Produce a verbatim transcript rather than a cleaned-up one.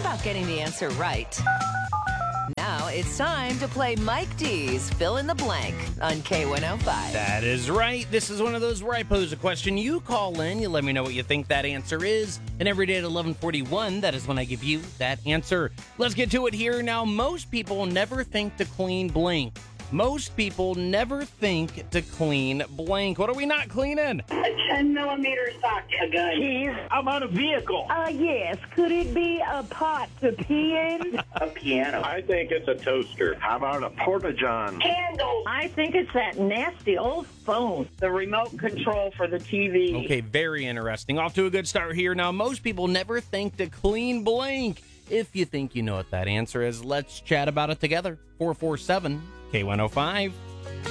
about getting the answer right. Now it's time to play Mike D's Fill in the Blank on K one oh five. That is right. This is one of those where I pose a question. You call in, you let me know what you think that answer is. And every day at eleven forty-one, that is when I give you that answer. Let's get to it here. Now, most people never think to clean blank. Most people never think to clean blank. What are we not cleaning? A ten millimeter sock. A gun. Keys. How about a vehicle? Uh, yes. Could it be a pot to pee in? A piano. I think it's a toaster. How about a porta-john? Candles. I think it's that nasty old phone. The remote control for the T V. Okay, very interesting. Off to a good start here. Now, most people never think to clean blank. If you think you know what that answer is, let's chat about it together. four four seven K one oh five.